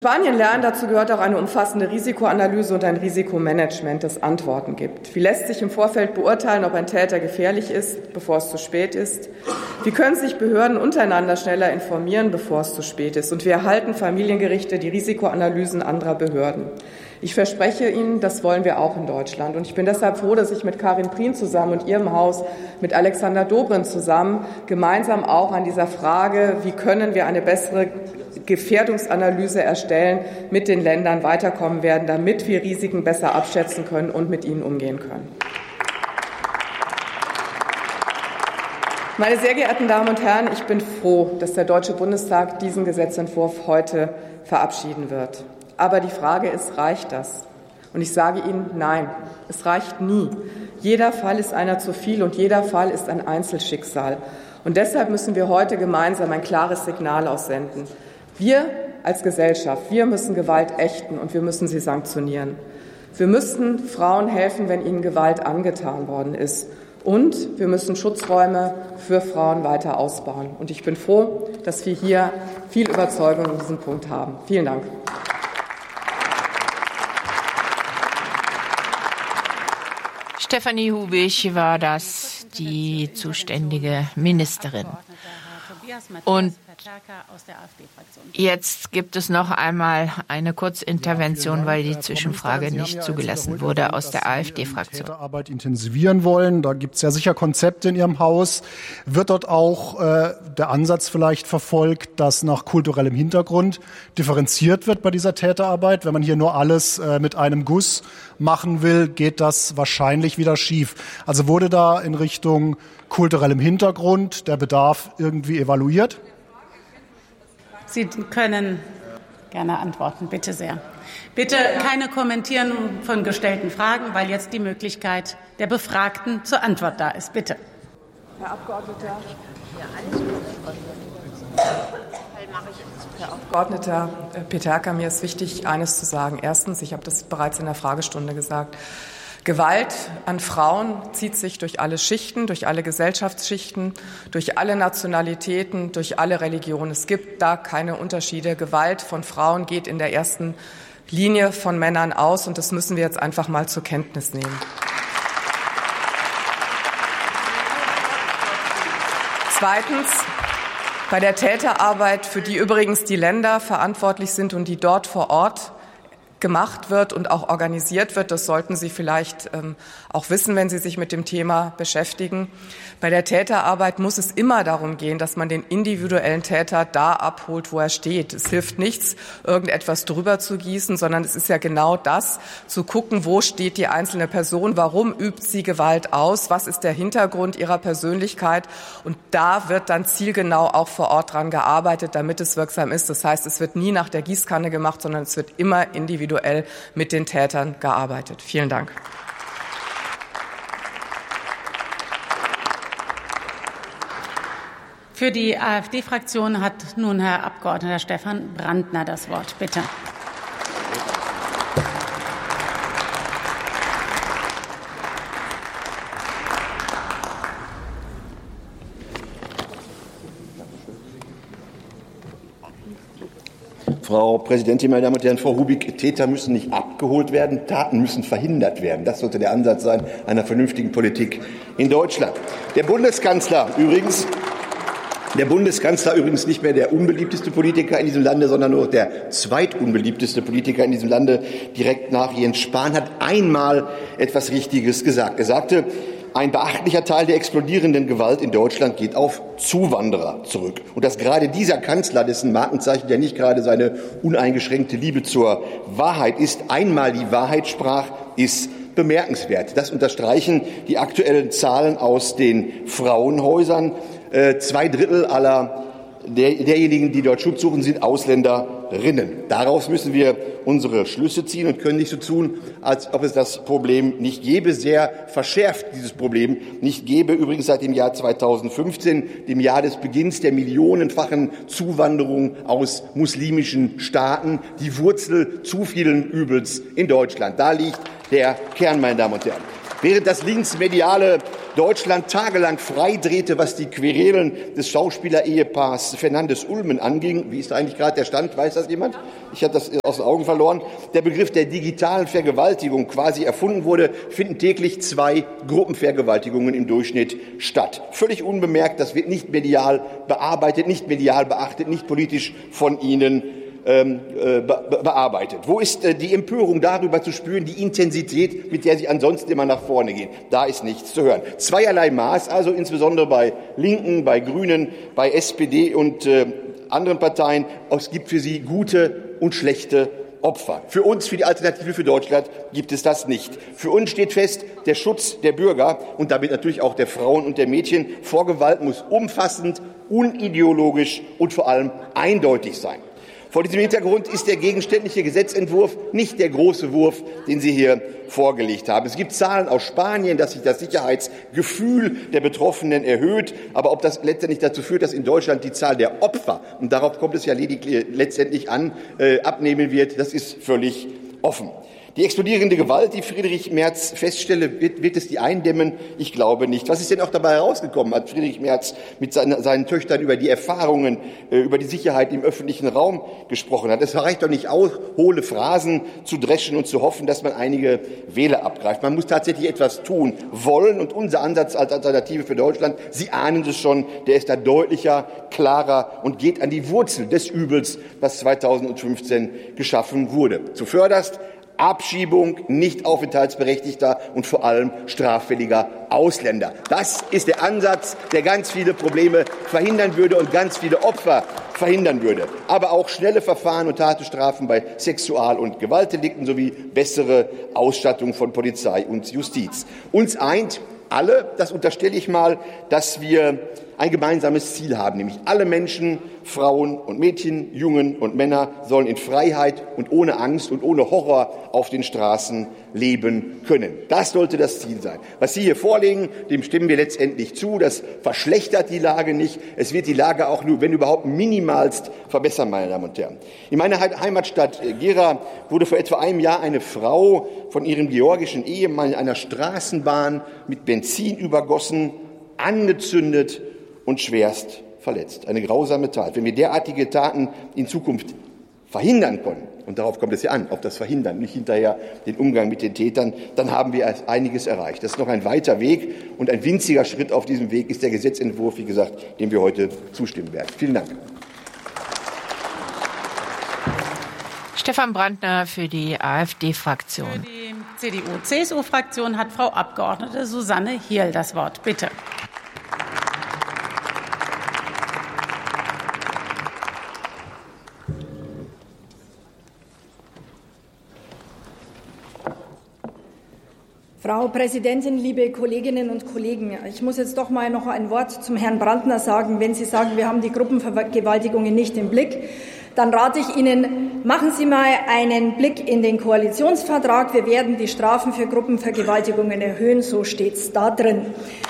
Spanien lernen, dazu gehört auch eine umfassende Risikoanalyse und ein Risikomanagement, das Antworten gibt. Wie lässt sich im Vorfeld beurteilen, ob ein Täter gefährlich ist, bevor es zu spät ist? Wie können sich Behörden untereinander schneller informieren, bevor es zu spät ist? Und wie erhalten Familiengerichte die Risikoanalysen anderer Behörden? Ich verspreche Ihnen, das wollen wir auch in Deutschland. Und ich bin deshalb froh, dass ich mit Karin Prien zusammen und Ihrem Haus, mit Alexander Dobrindt zusammen, gemeinsam auch an dieser Frage, wie können wir eine bessere Gefährdungsanalyse erstellen, mit den Ländern weiterkommen werden, damit wir Risiken besser abschätzen können und mit ihnen umgehen können. Meine sehr geehrten Damen und Herren, ich bin froh, dass der Deutsche Bundestag diesen Gesetzentwurf heute verabschieden wird. Aber die Frage ist, reicht das? Und ich sage Ihnen, nein, es reicht nie. Jeder Fall ist einer zu viel und jeder Fall ist ein Einzelschicksal. Und deshalb müssen wir heute gemeinsam ein klares Signal aussenden. Wir als Gesellschaft, wir müssen Gewalt ächten und wir müssen sie sanktionieren. Wir müssen Frauen helfen, wenn ihnen Gewalt angetan worden ist. Und wir müssen Schutzräume für Frauen weiter ausbauen. Und ich bin froh, dass wir hier viel Überzeugung in diesem Punkt haben. Vielen Dank. Stefanie Hubig war das, die zuständige Ministerin. Und jetzt gibt es noch einmal eine Kurzintervention, weil die Zwischenfrage nicht zugelassen wurde aus der AfD-Fraktion. Arbeit intensivieren wollen. Da gibt es ja sicher Konzepte in Ihrem Haus. Wird dort auch der Ansatz vielleicht verfolgt, dass nach kulturellem Hintergrund differenziert wird bei dieser Täterarbeit? Wenn man hier nur alles mit einem Guss machen will, geht das wahrscheinlich wieder schief. Also wurde da in Richtung kulturellem Hintergrund der Bedarf irgendwie evaluiert? Sie können gerne antworten, bitte sehr. Bitte keine Kommentieren von gestellten Fragen, weil jetzt die Möglichkeit der Befragten zur Antwort da ist. Bitte. Herr Abgeordneter. Herr Abgeordneter Peterka, mir ist wichtig, eines zu sagen. Erstens, ich habe das bereits in der Fragestunde gesagt, Gewalt an Frauen zieht sich durch alle Schichten, durch alle Gesellschaftsschichten, durch alle Nationalitäten, durch alle Religionen. Es gibt da keine Unterschiede. Gewalt von Frauen geht in der ersten Linie von Männern aus, und das müssen wir jetzt einfach mal zur Kenntnis nehmen. Zweitens, bei der Täterarbeit, für die übrigens die Länder verantwortlich sind und die dort vor Ort gemacht wird und auch organisiert wird. Das sollten Sie vielleicht auch wissen, wenn Sie sich mit dem Thema beschäftigen. Bei der Täterarbeit muss es immer darum gehen, dass man den individuellen Täter da abholt, wo er steht. Es hilft nichts, irgendetwas drüber zu gießen, sondern es ist ja genau das, zu gucken, wo steht die einzelne Person, warum übt sie Gewalt aus, was ist der Hintergrund ihrer Persönlichkeit. Und da wird dann zielgenau auch vor Ort dran gearbeitet, damit es wirksam ist. Das heißt, es wird nie nach der Gießkanne gemacht, sondern es wird immer individuell mit den Tätern gearbeitet. Vielen Dank. Für die AfD-Fraktion hat nun Herr Abgeordneter Stefan Brandner das Wort. Bitte. Frau Präsidentin, meine Damen und Herren, Frau Hubig, Täter müssen nicht abgeholt werden, Taten müssen verhindert werden. Das sollte der Ansatz sein einer vernünftigen Politik in Deutschland. Der Bundeskanzler übrigens nicht mehr der unbeliebteste Politiker in diesem Lande, sondern nur der zweitunbeliebteste Politiker in diesem Lande, direkt nach Jens Spahn, hat einmal etwas Richtiges gesagt. Er sagte, ein beachtlicher Teil der explodierenden Gewalt in Deutschland geht auf Zuwanderer zurück. Und dass gerade dieser Kanzler, dessen Markenzeichen ja nicht gerade seine uneingeschränkte Liebe zur Wahrheit ist, einmal die Wahrheit sprach, ist bemerkenswert. Das unterstreichen die aktuellen Zahlen aus den Frauenhäusern. 2/3 aller derjenigen, die dort Schutz suchen, sind Ausländerinnen. Daraus müssen wir unsere Schlüsse ziehen und können nicht so tun, als ob es das Problem nicht gäbe. Sehr verschärft dieses Problem nicht gäbe. Übrigens seit dem Jahr 2015, dem Jahr des Beginns der millionenfachen Zuwanderung aus muslimischen Staaten, die Wurzel zu vielen Übels in Deutschland. Da liegt der Kern, meine Damen und Herren. Während das linksmediale Deutschland tagelang freidrehte, was die Querelen des Schauspielerehepaars Fernandes-Ulmen anging. Wie ist da eigentlich gerade der Stand? Weiß das jemand? Ich habe das aus den Augen verloren. Der Begriff der digitalen Vergewaltigung quasi erfunden wurde, finden täglich 2 Gruppenvergewaltigungen im Durchschnitt statt. Völlig unbemerkt, das wird nicht medial bearbeitet, nicht medial beachtet, nicht politisch von Ihnen bearbeitet. Wo ist die Empörung darüber zu spüren, die Intensität, mit der Sie ansonsten immer nach vorne gehen? Da ist nichts zu hören. Zweierlei Maß, also insbesondere bei Linken, bei Grünen, bei SPD und anderen Parteien. Es gibt für sie gute und schlechte Opfer. Für uns, für die Alternative für Deutschland, gibt es das nicht. Für uns steht fest, der Schutz der Bürger und damit natürlich auch der Frauen und der Mädchen vor Gewalt muss umfassend, unideologisch und vor allem eindeutig sein. Vor diesem Hintergrund ist der gegenständliche Gesetzentwurf nicht der große Wurf, den Sie hier vorgelegt haben. Es gibt Zahlen aus Spanien, dass sich das Sicherheitsgefühl der Betroffenen erhöht. Aber ob das letztendlich dazu führt, dass in Deutschland die Zahl der Opfer, und darauf kommt es ja letztendlich an, abnehmen wird, das ist völlig offen. Die explodierende Gewalt, die Friedrich Merz feststelle, wird es die eindämmen? Ich glaube nicht. Was ist denn auch dabei herausgekommen, als Friedrich Merz mit seinen Töchtern über die Erfahrungen, über die Sicherheit im öffentlichen Raum gesprochen hat? Es reicht doch nicht aus, hohle Phrasen zu dreschen und zu hoffen, dass man einige Wähler abgreift. Man muss tatsächlich etwas tun wollen. Und unser Ansatz als Alternative für Deutschland, Sie ahnen es schon, der ist da deutlicher, klarer und geht an die Wurzel des Übels, was 2015 geschaffen wurde. Zuvörderst Abschiebung nicht aufenthaltsberechtigter und vor allem straffälliger Ausländer. Das ist der Ansatz, der ganz viele Probleme verhindern würde und ganz viele Opfer verhindern würde. Aber auch schnelle Verfahren und harte Strafen bei Sexual- und Gewaltdelikten sowie bessere Ausstattung von Polizei und Justiz. Uns eint alle, das unterstelle ich mal, dass wir ein gemeinsames Ziel haben, nämlich alle Menschen, Frauen und Mädchen, Jungen und Männer sollen in Freiheit und ohne Angst und ohne Horror auf den Straßen leben können. Das sollte das Ziel sein. Was Sie hier vorlegen, dem stimmen wir letztendlich zu. Das verschlechtert die Lage nicht. Es wird die Lage auch nur, wenn überhaupt, minimalst verbessern, meine Damen und Herren. In meiner Heimatstadt Gera wurde vor etwa einem Jahr eine Frau von ihrem georgischen Ehemann in einer Straßenbahn mit Benzin übergossen, angezündet und schwerst verletzt. Eine grausame Tat. Wenn wir derartige Taten in Zukunft verhindern können, und darauf kommt es ja an, auf das Verhindern, nicht hinterher den Umgang mit den Tätern, dann haben wir einiges erreicht. Das ist noch ein weiter Weg und ein winziger Schritt auf diesem Weg ist der Gesetzentwurf, wie gesagt, dem wir heute zustimmen werden. Vielen Dank. Stefan Brandner für die AfD-Fraktion. Für die CDU-CSU-Fraktion hat Frau Abgeordnete Susanne Hierl das Wort. Bitte. Frau Präsidentin, liebe Kolleginnen und Kollegen! Ich muss jetzt doch mal noch ein Wort zum Herrn Brandner sagen. Wenn Sie sagen, wir haben die Gruppenvergewaltigungen nicht im Blick, dann rate ich Ihnen, machen Sie mal einen Blick in den Koalitionsvertrag. Wir werden die Strafen für Gruppenvergewaltigungen erhöhen, so steht es da drin.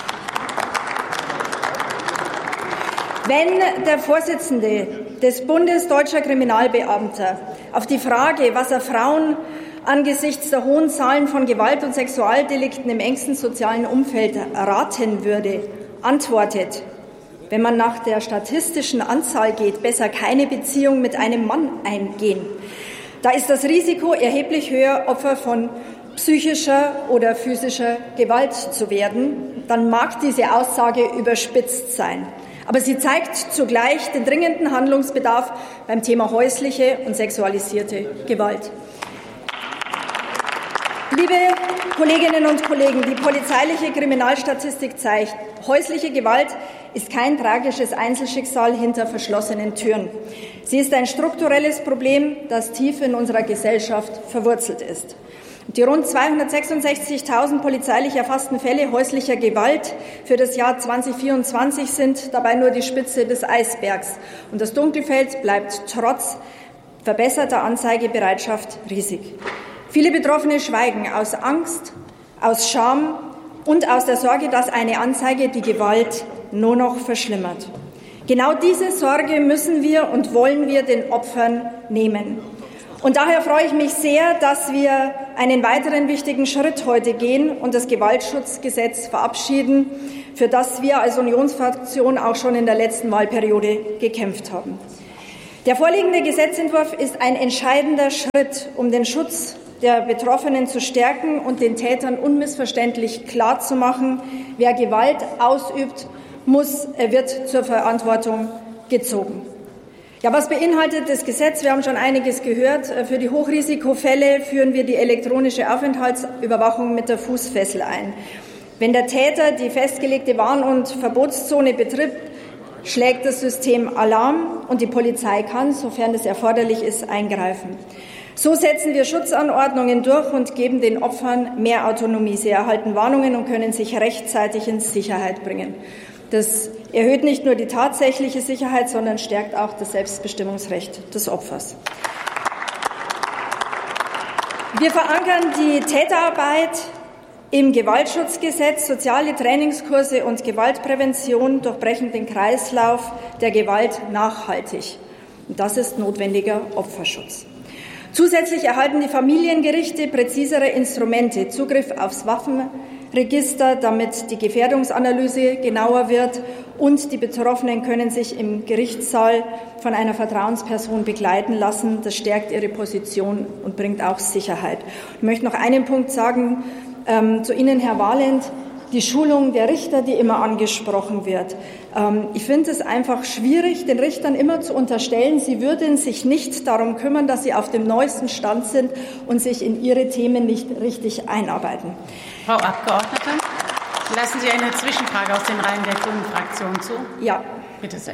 Wenn der Vorsitzende des Bundes Deutscher Kriminalbeamter auf die Frage, was er Frauen angesichts der hohen Zahlen von Gewalt- und Sexualdelikten im engsten sozialen Umfeld raten würde, antwortet: Wenn man nach der statistischen Anzahl geht, besser keine Beziehung mit einem Mann eingehen. Da ist das Risiko erheblich höher, Opfer von psychischer oder physischer Gewalt zu werden. Dann mag diese Aussage überspitzt sein. Aber sie zeigt zugleich den dringenden Handlungsbedarf beim Thema häusliche und sexualisierte Gewalt. Liebe Kolleginnen und Kollegen, die polizeiliche Kriminalstatistik zeigt, häusliche Gewalt ist kein tragisches Einzelschicksal hinter verschlossenen Türen. Sie ist ein strukturelles Problem, das tief in unserer Gesellschaft verwurzelt ist. Die rund 266.000 polizeilich erfassten Fälle häuslicher Gewalt für das Jahr 2024 sind dabei nur die Spitze des Eisbergs. Und das Dunkelfeld bleibt trotz verbesserter Anzeigebereitschaft riesig. Viele Betroffene schweigen aus Angst, aus Scham und aus der Sorge, dass eine Anzeige die Gewalt nur noch verschlimmert. Genau diese Sorge müssen wir und wollen wir den Opfern nehmen. Und daher freue ich mich sehr, dass wir einen weiteren wichtigen Schritt heute gehen und das Gewaltschutzgesetz verabschieden, für das wir als Unionsfraktion auch schon in der letzten Wahlperiode gekämpft haben. Der vorliegende Gesetzentwurf ist ein entscheidender Schritt, um den Schutz der Betroffenen zu stärken und den Tätern unmissverständlich klarzumachen, wer Gewalt ausübt, wird zur Verantwortung gezogen. Ja, was beinhaltet das Gesetz? Wir haben schon einiges gehört. Für die Hochrisikofälle führen wir die elektronische Aufenthaltsüberwachung mit der Fußfessel ein. Wenn der Täter die festgelegte Warn- und Verbotszone betritt, schlägt das System Alarm und die Polizei kann, sofern es erforderlich ist, eingreifen. So setzen wir Schutzanordnungen durch und geben den Opfern mehr Autonomie. Sie erhalten Warnungen und können sich rechtzeitig in Sicherheit bringen. Das erhöht nicht nur die tatsächliche Sicherheit, sondern stärkt auch das Selbstbestimmungsrecht des Opfers. Wir verankern die Täterarbeit im Gewaltschutzgesetz. Soziale Trainingskurse und Gewaltprävention durchbrechen den Kreislauf der Gewalt nachhaltig. Und das ist notwendiger Opferschutz. Zusätzlich erhalten die Familiengerichte präzisere Instrumente, Zugriff aufs Waffenregister, damit die Gefährdungsanalyse genauer wird, und die Betroffenen können sich im Gerichtssaal von einer Vertrauensperson begleiten lassen. Das stärkt ihre Position und bringt auch Sicherheit. Ich möchte noch einen Punkt sagen zu Ihnen, Herr Valent. Die Schulung der Richter, die immer angesprochen wird. Ich finde es einfach schwierig, den Richtern immer zu unterstellen, sie würden sich nicht darum kümmern, dass sie auf dem neuesten Stand sind und sich in ihre Themen nicht richtig einarbeiten. Frau Abgeordnete, lassen Sie eine Zwischenfrage aus den Reihen der Grünen Fraktion zu? Ja. Bitte sehr.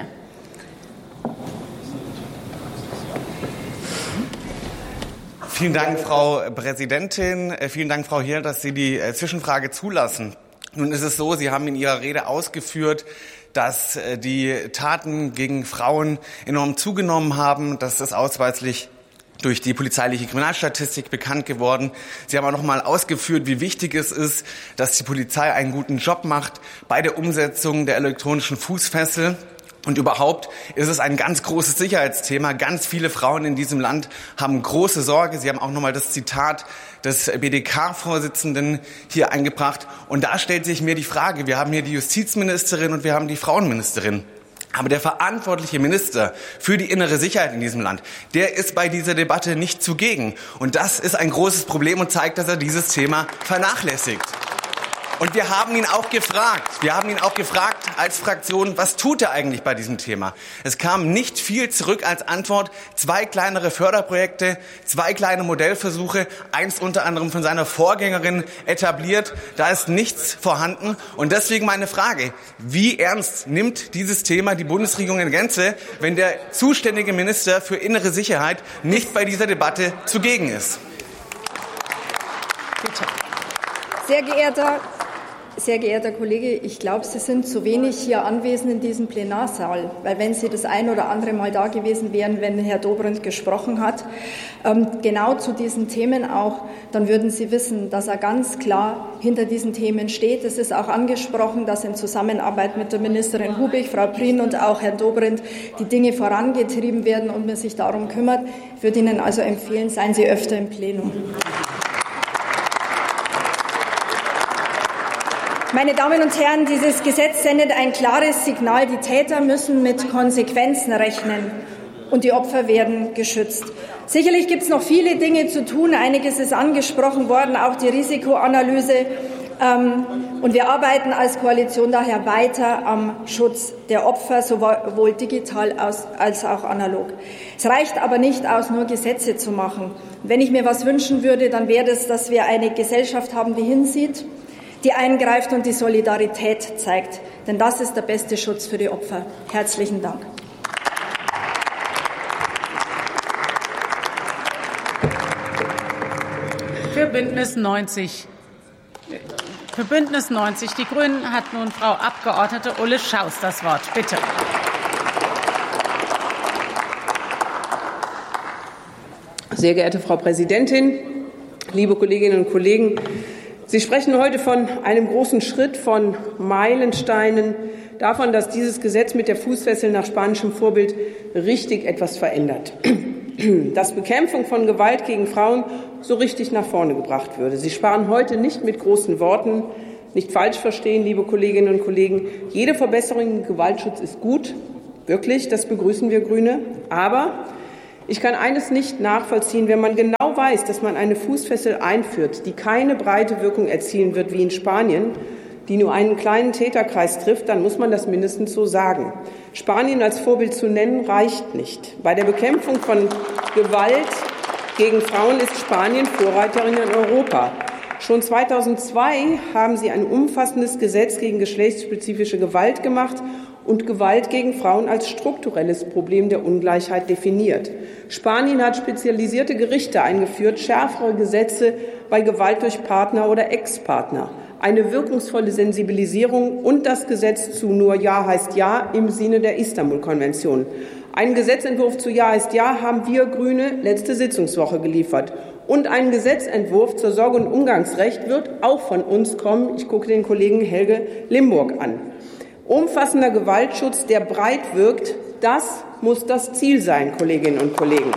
Vielen Dank, Frau Präsidentin. Vielen Dank, Frau Heer, dass Sie die Zwischenfrage zulassen. Nun ist es so, Sie haben in Ihrer Rede ausgeführt, dass die Taten gegen Frauen enorm zugenommen haben. Das ist ausweislich durch die polizeiliche Kriminalstatistik bekannt geworden. Sie haben auch noch mal ausgeführt, wie wichtig es ist, dass die Polizei einen guten Job macht bei der Umsetzung der elektronischen Fußfessel. Und überhaupt ist es ein ganz großes Sicherheitsthema. Ganz viele Frauen in diesem Land haben große Sorge. Sie haben auch nochmal das Zitat des BDK-Vorsitzenden hier eingebracht. Und da stellt sich mir die Frage, wir haben hier die Justizministerin und wir haben die Frauenministerin. Aber der verantwortliche Minister für die innere Sicherheit in diesem Land, der ist bei dieser Debatte nicht zugegen. Und das ist ein großes Problem und zeigt, dass er dieses Thema vernachlässigt. Und wir haben ihn auch gefragt als Fraktion, was tut er eigentlich bei diesem Thema? Es kam nicht viel zurück als Antwort. 2 kleinere Förderprojekte, 2 kleine Modellversuche, eins unter anderem von seiner Vorgängerin etabliert. Da ist nichts vorhanden. Und deswegen meine Frage, wie ernst nimmt dieses Thema die Bundesregierung in Gänze, wenn der zuständige Minister für innere Sicherheit nicht bei dieser Debatte zugegen ist? Bitte. Sehr geehrter Kollege, ich glaube, Sie sind zu wenig hier anwesend in diesem Plenarsaal, weil wenn Sie das ein oder andere Mal da gewesen wären, wenn Herr Dobrindt gesprochen hat, genau zu diesen Themen auch, dann würden Sie wissen, dass er ganz klar hinter diesen Themen steht. Es ist auch angesprochen, dass in Zusammenarbeit mit der Ministerin Hubig, Frau Prien und auch Herrn Dobrindt die Dinge vorangetrieben werden und man sich darum kümmert. Ich würde Ihnen also empfehlen, seien Sie öfter im Plenum. Meine Damen und Herren, dieses Gesetz sendet ein klares Signal. Die Täter müssen mit Konsequenzen rechnen und die Opfer werden geschützt. Sicherlich gibt es noch viele Dinge zu tun. Einiges ist angesprochen worden, auch die Risikoanalyse. Und wir arbeiten als Koalition daher weiter am Schutz der Opfer, sowohl digital als auch analog. Es reicht aber nicht aus, nur Gesetze zu machen. Wenn ich mir was wünschen würde, dann wäre es, dass wir eine Gesellschaft haben, die hinsieht, die eingreift und die Solidarität zeigt. Denn das ist der beste Schutz für die Opfer. Herzlichen Dank. Für Bündnis 90 Die Grünen hat nun Frau Abgeordnete Ulle Schaus das Wort. Bitte. Sehr geehrte Frau Präsidentin, liebe Kolleginnen und Kollegen! Sie sprechen heute von einem großen Schritt, von Meilensteinen, davon, dass dieses Gesetz mit der Fußfessel nach spanischem Vorbild richtig etwas verändert. dass Bekämpfung von Gewalt gegen Frauen so richtig nach vorne gebracht würde. Sie sparen heute nicht mit großen Worten. Nicht falsch verstehen, liebe Kolleginnen und Kollegen. Jede Verbesserung im Gewaltschutz ist gut. Wirklich, das begrüßen wir Grüne. Aber ich kann eines nicht nachvollziehen, wenn man genau weiß, dass man eine Fußfessel einführt, die keine breite Wirkung erzielen wird wie in Spanien, die nur einen kleinen Täterkreis trifft, dann muss man das mindestens so sagen. Spanien als Vorbild zu nennen, reicht nicht. Bei der Bekämpfung von Gewalt gegen Frauen ist Spanien Vorreiterin in Europa. Schon 2002 haben sie ein umfassendes Gesetz gegen geschlechtsspezifische Gewalt gemacht und Gewalt gegen Frauen als strukturelles Problem der Ungleichheit definiert. Spanien hat spezialisierte Gerichte eingeführt, schärfere Gesetze bei Gewalt durch Partner oder Ex-Partner, eine wirkungsvolle Sensibilisierung und das Gesetz zu Nur Ja heißt Ja im Sinne der Istanbul-Konvention. Einen Gesetzentwurf zu Ja heißt Ja haben wir Grüne letzte Sitzungswoche geliefert. Und ein Gesetzentwurf zur Sorge- und Umgangsrecht wird auch von uns kommen. Ich gucke den Kollegen Helge Limburg an. Umfassender Gewaltschutz, der breit wirkt, das muss das Ziel sein, Kolleginnen und Kollegen.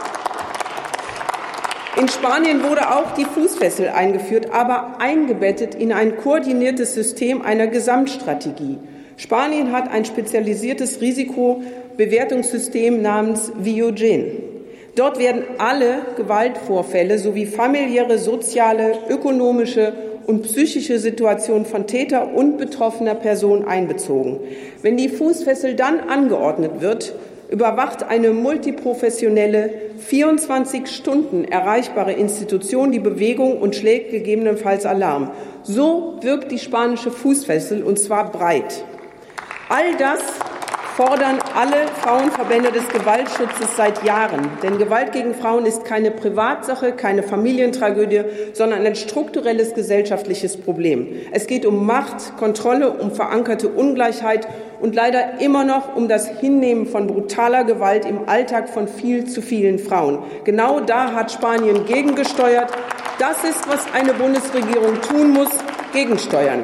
In Spanien wurde auch die Fußfessel eingeführt, aber eingebettet in ein koordiniertes System einer Gesamtstrategie. Spanien hat ein spezialisiertes Risikobewertungssystem namens VIOGEN. Dort werden alle Gewaltvorfälle sowie familiäre, soziale, ökonomische und psychische Situationen von Täter und betroffener Person einbezogen. Wenn die Fußfessel dann angeordnet wird, überwacht eine multiprofessionelle, 24 Stunden erreichbare Institution die Bewegung und schlägt gegebenenfalls Alarm. So wirkt die spanische Fußfessel, und zwar breit. All das fordern alle Frauenverbände des Gewaltschutzes seit Jahren. Denn Gewalt gegen Frauen ist keine Privatsache, keine Familientragödie, sondern ein strukturelles gesellschaftliches Problem. Es geht um Macht, Kontrolle, um verankerte Ungleichheit und leider immer noch um das Hinnehmen von brutaler Gewalt im Alltag von viel zu vielen Frauen. Genau da hat Spanien gegengesteuert. Das ist, was eine Bundesregierung tun muss, gegensteuern.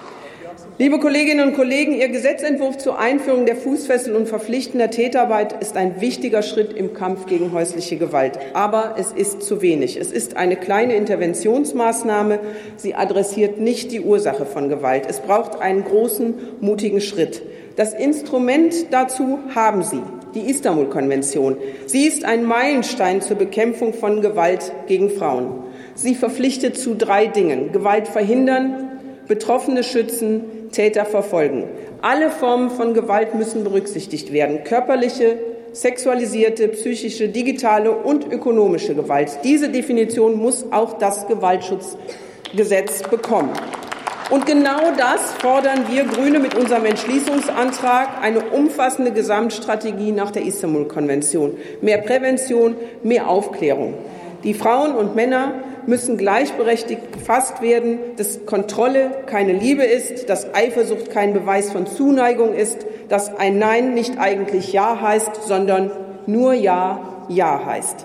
Liebe Kolleginnen und Kollegen, Ihr Gesetzentwurf zur Einführung der Fußfessel und verpflichtender Täterarbeit ist ein wichtiger Schritt im Kampf gegen häusliche Gewalt. Aber es ist zu wenig. Es ist eine kleine Interventionsmaßnahme. Sie adressiert nicht die Ursache von Gewalt. Es braucht einen großen, mutigen Schritt. Das Instrument dazu haben Sie, die Istanbul-Konvention. Sie ist ein Meilenstein zur Bekämpfung von Gewalt gegen Frauen. Sie verpflichtet zu 3 Dingen: Gewalt verhindern, Betroffene schützen, Täter verfolgen. Alle Formen von Gewalt müssen berücksichtigt werden. Körperliche, sexualisierte, psychische, digitale und ökonomische Gewalt. Diese Definition muss auch das Gewaltschutzgesetz bekommen. Und genau das fordern wir Grüne mit unserem Entschließungsantrag: eine umfassende Gesamtstrategie nach der Istanbul-Konvention. Mehr Prävention, mehr Aufklärung. Die Frauen und Männer müssen gleichberechtigt gefasst werden, dass Kontrolle keine Liebe ist, dass Eifersucht kein Beweis von Zuneigung ist, dass ein Nein nicht eigentlich Ja heißt, sondern nur Ja, Ja heißt.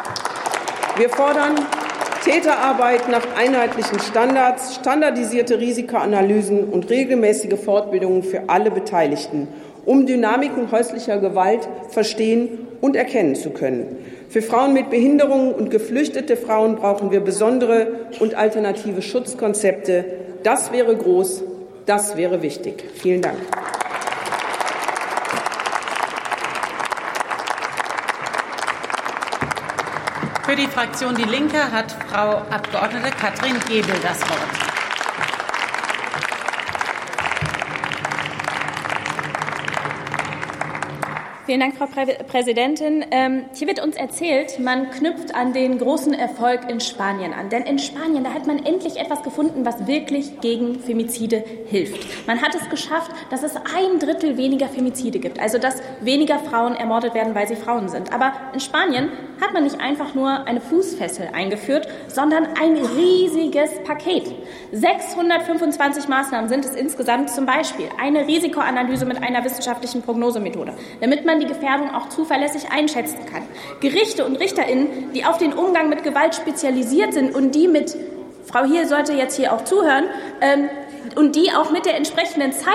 Wir fordern Täterarbeit nach einheitlichen Standards, standardisierte Risikoanalysen und regelmäßige Fortbildungen für alle Beteiligten, um Dynamiken häuslicher Gewalt verstehen und erkennen zu können. Für Frauen mit Behinderungen und geflüchtete Frauen brauchen wir besondere und alternative Schutzkonzepte. Das wäre groß, das wäre wichtig. Vielen Dank. Für die Fraktion Die Linke hat Frau Abgeordnete Katrin Gebel das Wort. Vielen Dank, Frau Präsidentin. Hier wird uns erzählt, man knüpft an den großen Erfolg in Spanien an. Denn in Spanien, da hat man endlich etwas gefunden, was wirklich gegen Femizide hilft. Man hat es geschafft, dass es 1/3 weniger Femizide gibt. Also, dass weniger Frauen ermordet werden, weil sie Frauen sind. Aber in Spanien hat man nicht einfach nur eine Fußfessel eingeführt, sondern ein riesiges Paket. 625 Maßnahmen sind es insgesamt, zum Beispiel eine Risikoanalyse mit einer wissenschaftlichen Prognosemethode, damit man die Gefährdung auch zuverlässig einschätzen kann. Gerichte und RichterInnen, die auf den Umgang mit Gewalt spezialisiert sind und die mit, Frau Hill sollte jetzt hier auch zuhören, und die auch mit der entsprechenden Zeit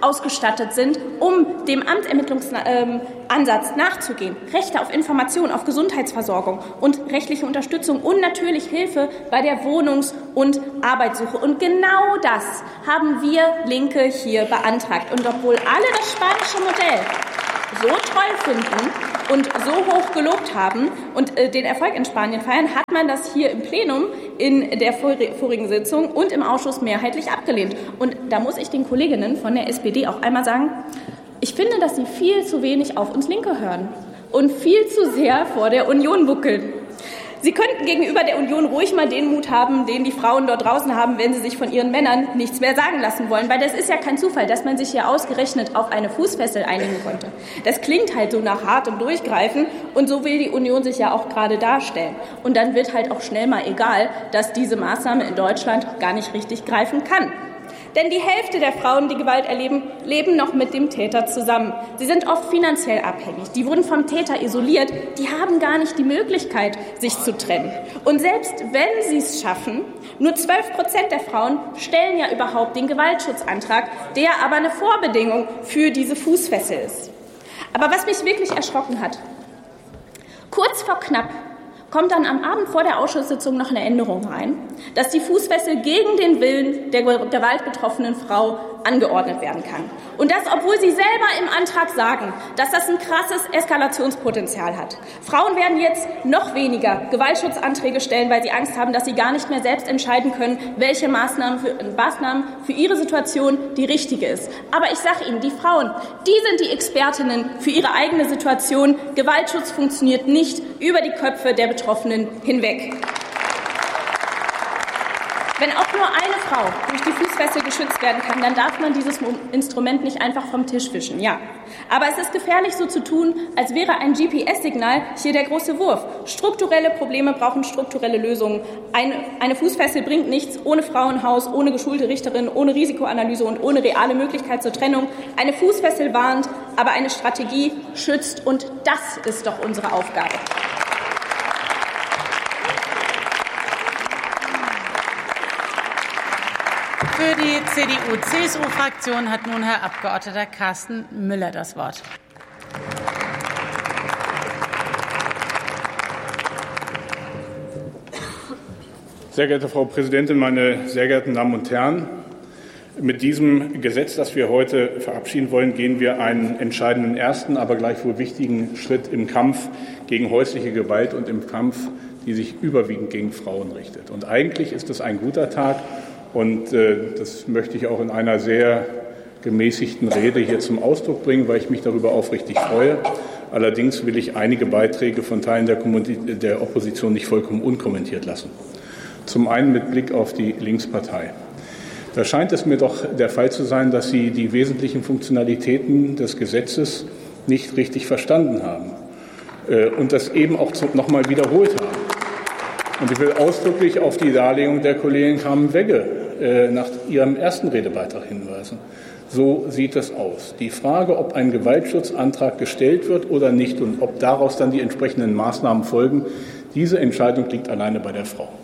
ausgestattet sind, um dem Amtsermittlungsansatz nachzugehen. Rechte auf Information, auf Gesundheitsversorgung und rechtliche Unterstützung und natürlich Hilfe bei der Wohnungs- und Arbeitssuche. Und genau das haben wir Linke hier beantragt. Und obwohl alle das spanische Modell so toll finden und so hoch gelobt haben und den Erfolg in Spanien feiern, hat man das hier im Plenum in der vorigen Sitzung und im Ausschuss mehrheitlich abgelehnt. Und da muss ich den Kolleginnen von der SPD auch einmal sagen, ich finde, dass sie viel zu wenig auf uns Linke hören und viel zu sehr vor der Union buckeln. Sie könnten gegenüber der Union ruhig mal den Mut haben, den die Frauen dort draußen haben, wenn sie sich von ihren Männern nichts mehr sagen lassen wollen. Weil das ist ja kein Zufall, dass man sich hier ausgerechnet auf eine Fußfessel einigen konnte. Das klingt halt so nach hartem Durchgreifen und so will die Union sich ja auch gerade darstellen. Und dann wird halt auch schnell mal egal, dass diese Maßnahme in Deutschland gar nicht richtig greifen kann. Denn die Hälfte der Frauen, die Gewalt erleben, leben noch mit dem Täter zusammen. Sie sind oft finanziell abhängig. Die wurden vom Täter isoliert. Die haben gar nicht die Möglichkeit, sich zu trennen. Und selbst wenn sie es schaffen, nur 12% der Frauen stellen ja überhaupt den Gewaltschutzantrag, der aber eine Vorbedingung für diese Fußfessel ist. Aber was mich wirklich erschrocken hat, kurz vor knapp kommt dann am Abend vor der Ausschusssitzung noch eine Änderung rein, dass die Fußfessel gegen den Willen der gewaltbetroffenen Frau angeordnet werden kann. Und das, obwohl Sie selber im Antrag sagen, dass das ein krasses Eskalationspotenzial hat. Frauen werden jetzt noch weniger Gewaltschutzanträge stellen, weil sie Angst haben, dass sie gar nicht mehr selbst entscheiden können, welche Maßnahmen für ihre Situation die richtige ist. Aber ich sage Ihnen, die Frauen, die sind die Expertinnen für ihre eigene Situation. Gewaltschutz funktioniert nicht über die Köpfe der Betroffenen hinweg. Wenn auch nur eine Frau durch die Fußfessel geschützt werden kann, dann darf man dieses Instrument nicht einfach vom Tisch wischen. Ja, aber es ist gefährlich, so zu tun, als wäre ein GPS-Signal hier der große Wurf. Strukturelle Probleme brauchen strukturelle Lösungen. Eine Fußfessel bringt nichts ohne Frauenhaus, ohne geschulte Richterin, ohne Risikoanalyse und ohne reale Möglichkeit zur Trennung. Eine Fußfessel warnt, aber eine Strategie schützt. Und das ist doch unsere Aufgabe. Für die CDU-CSU-Fraktion hat nun Herr Abgeordneter Carsten Müller das Wort. Sehr geehrte Frau Präsidentin, meine sehr geehrten Damen und Herren! Mit diesem Gesetz, das wir heute verabschieden wollen, gehen wir einen entscheidenden ersten, aber gleichwohl wichtigen Schritt im Kampf gegen häusliche Gewalt und im Kampf, die sich überwiegend gegen Frauen richtet. Und eigentlich ist es ein guter Tag. Und das möchte ich auch in einer sehr gemäßigten Rede hier zum Ausdruck bringen, weil ich mich darüber aufrichtig freue. Allerdings will ich einige Beiträge von Teilen der Opposition nicht vollkommen unkommentiert lassen. Zum einen mit Blick auf die Linkspartei. Da scheint es mir doch der Fall zu sein, dass Sie die wesentlichen Funktionalitäten des Gesetzes nicht richtig verstanden haben und das eben auch noch mal wiederholt haben. Und ich will ausdrücklich auf die Darlegung der Kollegin Kamen-Wegge nach ihrem ersten Redebeitrag hinweisen. So sieht es aus. Die Frage, ob ein Gewaltschutzantrag gestellt wird oder nicht und ob daraus dann die entsprechenden Maßnahmen folgen, diese Entscheidung liegt alleine bei der Frau.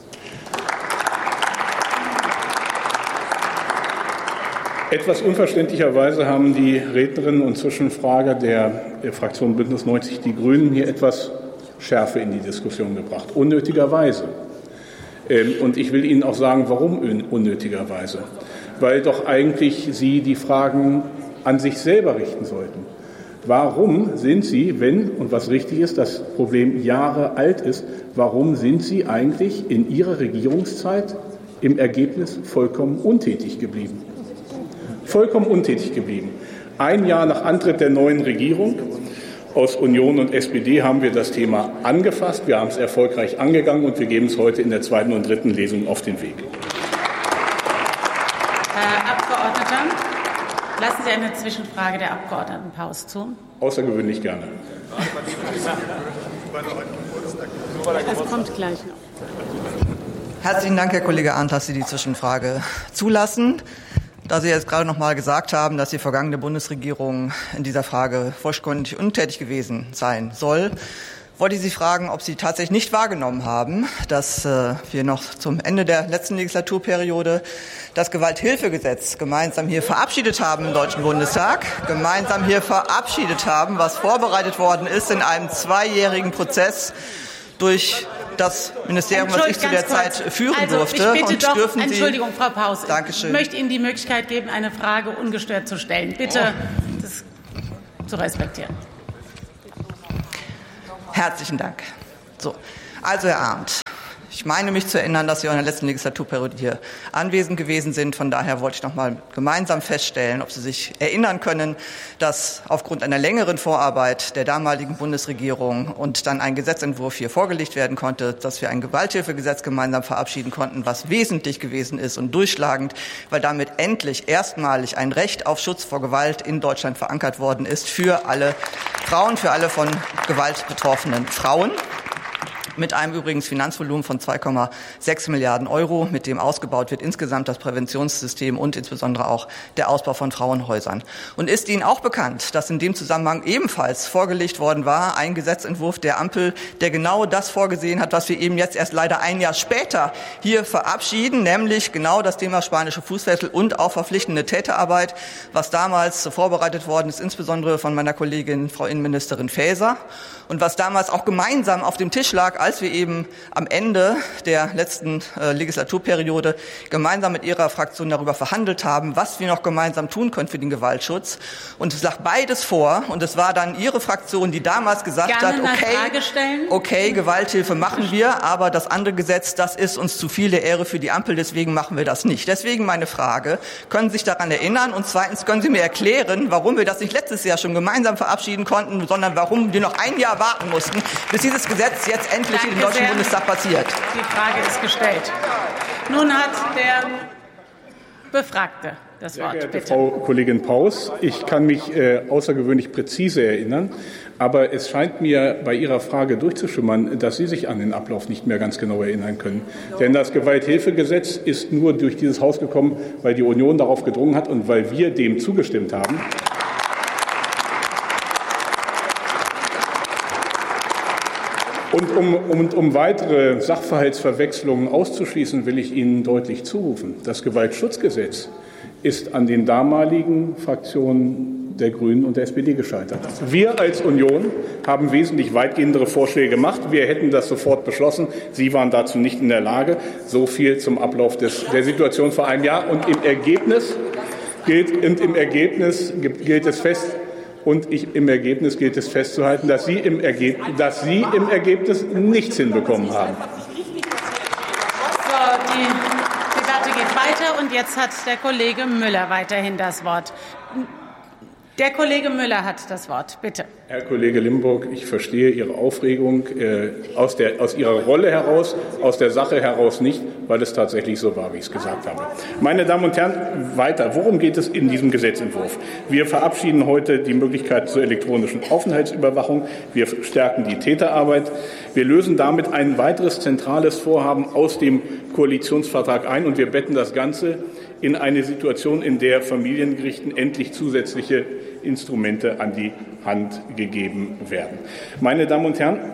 Etwas unverständlicherweise haben die Rednerinnen und Zwischenfrager der Fraktion Bündnis 90 Die Grünen hier etwas Schärfe in die Diskussion gebracht, unnötigerweise. Und ich will Ihnen auch sagen, warum unnötigerweise. Weil doch eigentlich Sie die Fragen an sich selber richten sollten. Warum sind Sie, wenn, und was richtig ist, das Problem Jahre alt ist, warum sind Sie eigentlich in Ihrer Regierungszeit im Ergebnis vollkommen untätig geblieben? Vollkommen untätig geblieben. Ein Jahr nach Antritt der neuen Regierung aus Union und SPD haben wir das Thema angefasst. Wir haben es erfolgreich angegangen und wir geben es heute in der zweiten und dritten Lesung auf den Weg. Herr Abgeordneter, lassen Sie eine Zwischenfrage der Abgeordnetenpause zu? Außergewöhnlich gerne. Das kommt gleich noch. Herzlichen Dank, Herr Kollege Arndt, dass Sie die Zwischenfrage zulassen. Da Sie jetzt gerade noch mal gesagt haben, dass die vergangene Bundesregierung in dieser Frage vollständig untätig gewesen sein soll, wollte ich Sie fragen, ob Sie tatsächlich nicht wahrgenommen haben, dass wir noch zum Ende der letzten Legislaturperiode das Gewalthilfegesetz gemeinsam hier verabschiedet haben im Deutschen Bundestag, gemeinsam hier verabschiedet haben, was vorbereitet worden ist in einem 2-jährigen Prozess durch das Ministerium, was ich zu der Zeit führen durfte. Ich bitte und dürfen Sie, Entschuldigung, Frau Paus. Dankeschön. Ich möchte Ihnen die Möglichkeit geben, eine Frage ungestört zu stellen. Bitte das zu respektieren. Herzlichen Dank. So, also Herr Arndt, ich meine mich zu erinnern, dass Sie in der letzten Legislaturperiode hier anwesend gewesen sind. Von daher wollte ich noch mal gemeinsam feststellen, ob Sie sich erinnern können, dass aufgrund einer längeren Vorarbeit der damaligen Bundesregierung und dann ein Gesetzentwurf hier vorgelegt werden konnte, dass wir ein Gewalthilfegesetz gemeinsam verabschieden konnten, was wesentlich gewesen ist und durchschlagend, weil damit endlich erstmalig ein Recht auf Schutz vor Gewalt in Deutschland verankert worden ist für alle Frauen, für alle von Gewalt betroffenen Frauen. Mit einem übrigens Finanzvolumen von 2,6 Milliarden Euro, mit dem ausgebaut wird insgesamt das Präventionssystem und insbesondere auch der Ausbau von Frauenhäusern. Und ist Ihnen auch bekannt, dass in dem Zusammenhang ebenfalls vorgelegt worden war, ein Gesetzentwurf der Ampel, der genau das vorgesehen hat, was wir eben jetzt erst leider ein Jahr später hier verabschieden, nämlich genau das Thema spanische Fußfessel und auch verpflichtende Täterarbeit, was damals vorbereitet worden ist, insbesondere von meiner Kollegin Frau Innenministerin Faeser und was damals auch gemeinsam auf dem Tisch lag, als wir eben am Ende der letzten Legislaturperiode gemeinsam mit Ihrer Fraktion darüber verhandelt haben, was wir noch gemeinsam tun können für den Gewaltschutz. Und es lag beides vor. Und es war dann Ihre Fraktion, die damals gesagt hat, okay, Gewalthilfe machen wir, aber das andere Gesetz, das ist uns zu viel der Ehre für die Ampel, deswegen machen wir das nicht. Deswegen meine Frage, können Sie sich daran erinnern? Und zweitens, können Sie mir erklären, warum wir das nicht letztes Jahr schon gemeinsam verabschieden konnten, sondern warum wir noch ein Jahr warten mussten, bis dieses Gesetz jetzt endlich in den Deutschen Bundestag passiert. Die Frage ist gestellt. Nun hat der Befragte das Wort. Sehr geehrte bitte. Frau Kollegin Paus, ich kann mich außergewöhnlich präzise erinnern, aber es scheint mir bei Ihrer Frage durchzuschimmern, dass Sie sich an den Ablauf nicht mehr ganz genau erinnern können. Denn das Gewalthilfegesetz ist nur durch dieses Haus gekommen, weil die Union darauf gedrungen hat und weil wir dem zugestimmt haben. Und um weitere Sachverhaltsverwechslungen auszuschließen, will ich Ihnen deutlich zurufen, das Gewaltschutzgesetz ist an den damaligen Fraktionen der Grünen und der SPD gescheitert. Wir als Union haben wesentlich weitgehendere Vorschläge gemacht. Wir hätten das sofort beschlossen. Sie waren dazu nicht in der Lage. So viel zum Ablauf der Situation vor einem Jahr. Und im Ergebnis gilt es festzuhalten, dass Sie im Ergebnis nichts hinbekommen haben. So, die Debatte geht weiter und jetzt hat der Kollege Müller weiterhin das Wort. Der Kollege Müller hat das Wort, bitte. Herr Kollege Limburg, ich verstehe Ihre Aufregung aus Ihrer Rolle heraus, aus der Sache heraus nicht, weil es tatsächlich so war, wie ich es gesagt habe. Meine Damen und Herren, weiter. Worum geht es in diesem Gesetzentwurf? Wir verabschieden heute die Möglichkeit zur elektronischen Aufenthaltsüberwachung. Wir stärken die Täterarbeit. Wir lösen damit ein weiteres zentrales Vorhaben aus dem Koalitionsvertrag ein und wir betten das Ganze in eine Situation, in der Familiengerichten endlich zusätzliche Instrumente an die Hand gegeben werden. Meine Damen und Herren,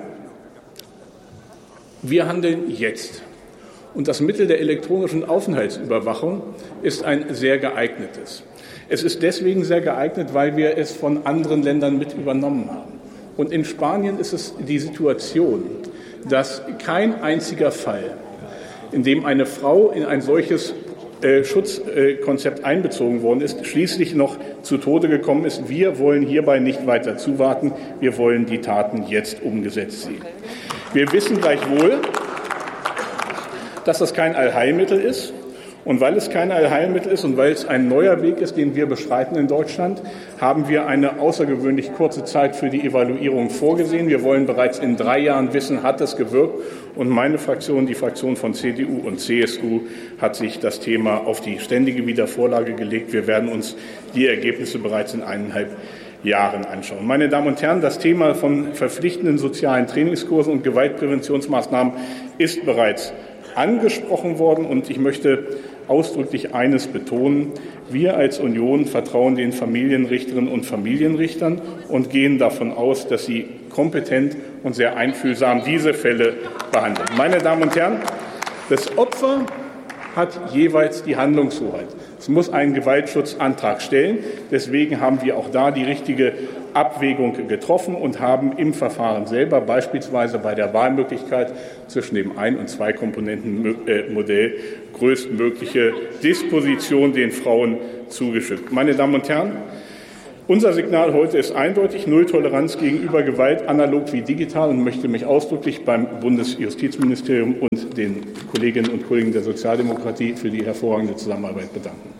wir handeln jetzt. Und das Mittel der elektronischen Aufenthaltsüberwachung ist ein sehr geeignetes. Es ist deswegen sehr geeignet, weil wir es von anderen Ländern mit übernommen haben. Und in Spanien ist es die Situation, dass kein einziger Fall, in dem eine Frau in ein solches Schutzkonzept einbezogen worden ist, schließlich noch zu Tode gekommen ist. Wir wollen hierbei nicht weiter zuwarten. Wir wollen die Taten jetzt umgesetzt sehen. Wir wissen gleichwohl, dass das kein Allheilmittel ist. Und weil es kein Allheilmittel ist und weil es ein neuer Weg ist, den wir beschreiten in Deutschland, haben wir eine außergewöhnlich kurze Zeit für die Evaluierung vorgesehen. Wir wollen bereits in 3 Jahren wissen, hat es gewirkt. Und meine Fraktion, die Fraktion von CDU und CSU, hat sich das Thema auf die ständige Wiedervorlage gelegt. Wir werden uns die Ergebnisse bereits in 1,5 Jahren anschauen. Meine Damen und Herren, das Thema von verpflichtenden sozialen Trainingskursen und Gewaltpräventionsmaßnahmen ist bereits angesprochen worden und ich möchte ausdrücklich eines betonen. Wir als Union vertrauen den Familienrichterinnen und Familienrichtern und gehen davon aus, dass sie kompetent und sehr einfühlsam diese Fälle behandeln. Meine Damen und Herren, das Opfer hat jeweils die Handlungshoheit. Es muss einen Gewaltschutzantrag stellen. Deswegen haben wir auch da die richtige Abwägung getroffen und haben im Verfahren selber, beispielsweise bei der Wahlmöglichkeit zwischen dem Ein- und Zwei-Komponenten-Modell, größtmögliche Disposition den Frauen zugeschickt. Meine Damen und Herren, unser Signal heute ist eindeutig: Null Toleranz gegenüber Gewalt, analog wie digital, und möchte mich ausdrücklich beim Bundesjustizministerium und den Kolleginnen und Kollegen der Sozialdemokratie für die hervorragende Zusammenarbeit bedanken.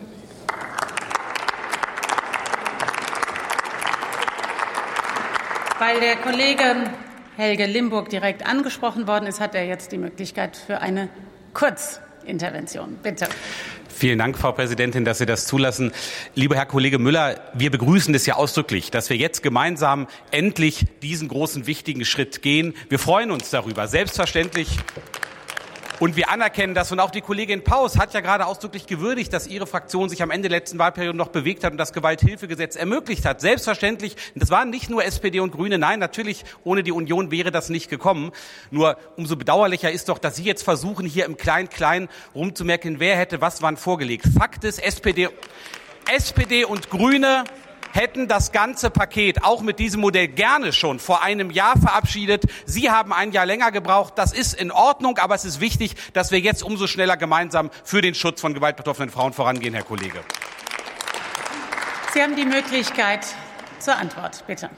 Weil der Kollege Helge Limburg direkt angesprochen worden ist, hat er jetzt die Möglichkeit für eine Kurzintervention. Bitte. Vielen Dank, Frau Präsidentin, dass Sie das zulassen. Lieber Herr Kollege Müller, wir begrüßen es ja ausdrücklich, dass wir jetzt gemeinsam endlich diesen großen, wichtigen Schritt gehen. Wir freuen uns darüber, selbstverständlich. Und wir anerkennen das. Und auch die Kollegin Paus hat ja gerade ausdrücklich gewürdigt, dass ihre Fraktion sich am Ende der letzten Wahlperiode noch bewegt hat und das Gewalthilfegesetz ermöglicht hat. Selbstverständlich. Das waren nicht nur SPD und Grüne. Nein, natürlich, ohne die Union wäre das nicht gekommen. Nur umso bedauerlicher ist doch, dass Sie jetzt versuchen, hier im Klein-Klein rumzumerken, wer hätte was wann vorgelegt. Fakt ist, SPD und Grüne hätten das ganze Paket auch mit diesem Modell gerne schon vor einem Jahr verabschiedet. Sie haben ein Jahr länger gebraucht. Das ist in Ordnung, aber es ist wichtig, dass wir jetzt umso schneller gemeinsam für den Schutz von gewaltbetroffenen Frauen vorangehen, Herr Kollege. Sie haben die Möglichkeit zur Antwort, bitte.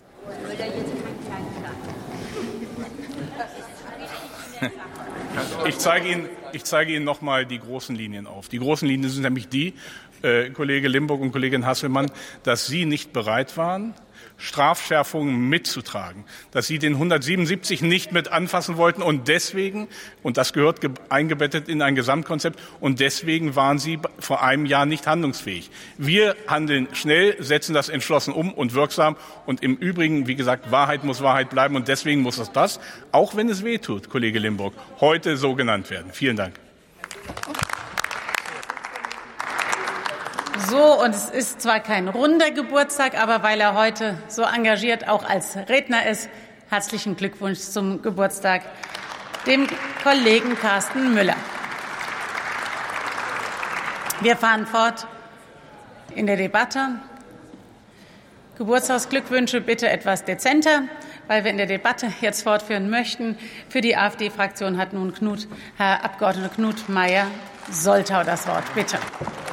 Ich zeige Ihnen noch mal die großen Linien auf. Die großen Linien sind nämlich die, Kollege Limburg und Kollegin Hasselmann, dass Sie nicht bereit waren, Strafschärfungen mitzutragen, dass Sie den 177 nicht mit anfassen wollten und deswegen, und das gehört eingebettet in ein Gesamtkonzept, und deswegen waren Sie vor einem Jahr nicht handlungsfähig. Wir handeln schnell, setzen das entschlossen um und wirksam, und im Übrigen, wie gesagt, Wahrheit muss Wahrheit bleiben, und deswegen muss das, auch wenn es weh tut, Kollege Limburg, heute so genannt werden. Vielen Dank. So, und es ist zwar kein runder Geburtstag, aber weil er heute so engagiert auch als Redner ist, herzlichen Glückwunsch zum Geburtstag dem Kollegen Carsten Müller. Wir fahren fort in der Debatte. Geburtstagsglückwünsche bitte etwas dezenter, weil wir in der Debatte jetzt fortführen möchten. Für die AfD-Fraktion hat nun Herr Abgeordneter Knut Meyer-Soltau das Wort. Bitte.